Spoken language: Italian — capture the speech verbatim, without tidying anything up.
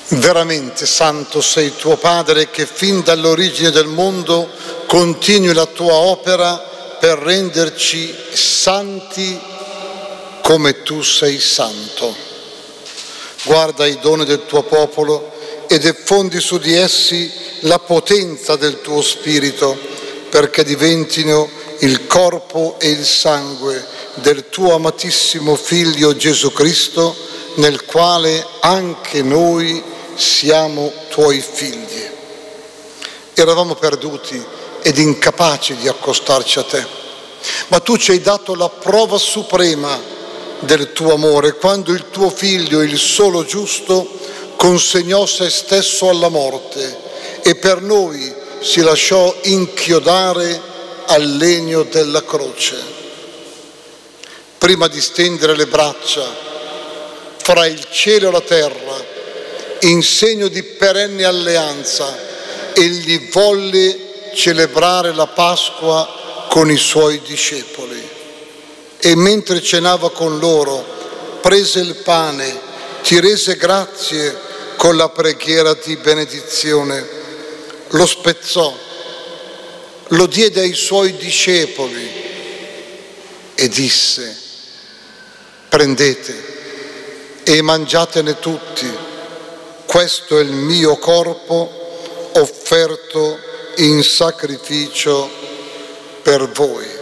Veramente santo sei tuo Padre, che fin dall'origine del mondo continui la tua opera per renderci santi come tu sei santo. Guarda i doni del tuo popolo e diffondi su di essi la potenza del tuo Spirito, perché diventino il corpo e il sangue del tuo amatissimo Figlio Gesù Cristo, nel quale anche noi siamo tuoi figli. Eravamo perduti ed incapaci di accostarci a te, ma tu ci hai dato la prova suprema del tuo amore, quando il tuo Figlio, il solo giusto, consegnò se stesso alla morte e per noi si lasciò inchiodare al legno della croce. Prima di stendere le braccia fra il cielo e la terra, in segno di perenne alleanza, egli volle celebrare la Pasqua con i suoi discepoli. E mentre cenava con loro, prese il pane, ti rese grazie con la preghiera di benedizione, lo spezzò, lo diede ai suoi discepoli e disse: prendete e mangiatene tutti, questo è il mio corpo offerto in sacrificio per voi.